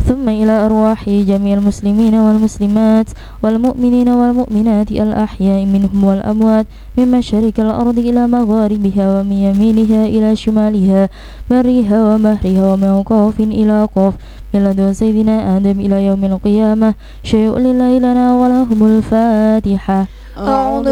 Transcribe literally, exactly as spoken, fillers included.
ثم إلى أرواح جميع المسلمين والمسلمات والمؤمنين والمؤمنات الأحياء منهم والأموات من مشارق الأرض إلى مغاربها ومن يمينها إلى شمالها برها وبحرها ومن قاف إلى قاف من لدن سيدنا آدم إلى يوم القيامة شيء لله لنا ولهم الفاتحة. أعوذ